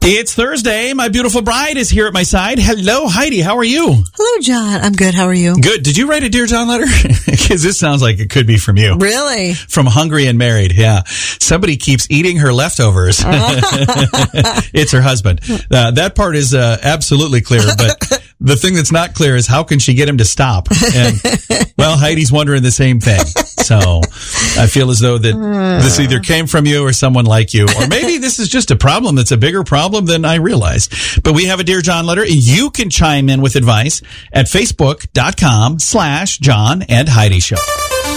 It's Thursday. My beautiful bride is here at my side. Hello, Heidi. How are you? Hello, John. I'm good. How are you? Good. Did you write a Dear John letter? Because this sounds like it could be from you. Really? From Hungry and Married, yeah. Somebody keeps eating her leftovers. It's her husband. That part is absolutely clear, but the thing that's not clear is how can she get him to stop? And, well, Heidi's wondering the same thing. So I feel as though that this either came from you or someone like you, or maybe this is just a problem that's a bigger problem than I realized. But we have a Dear John letter. You can chime in with advice at facebook.com/John and Heidi Show.